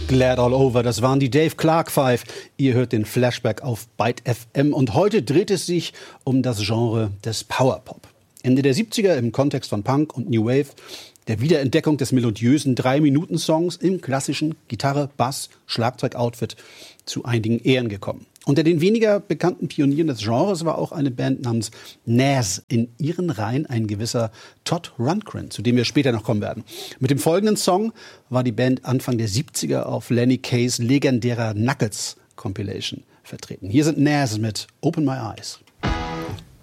Glad All Over, das waren die Dave Clark Five. Ihr hört den Flashback auf Byte FM und heute dreht es sich um das Genre des Powerpop. Ende der 70er im Kontext von Punk und New Wave, der Wiederentdeckung des melodiösen 3-Minuten-Songs im klassischen Gitarre-, Bass-, Schlagzeug-Outfit zu einigen Ehren gekommen. Unter den weniger bekannten Pionieren des Genres war auch eine Band namens Nazz. In ihren Reihen ein gewisser Todd Rundgren, zu dem wir später noch kommen werden. Mit dem folgenden Song war die Band Anfang der 70er auf Lenny Kays legendärer Knuckles Compilation vertreten. Hier sind Nazz mit Open My Eyes.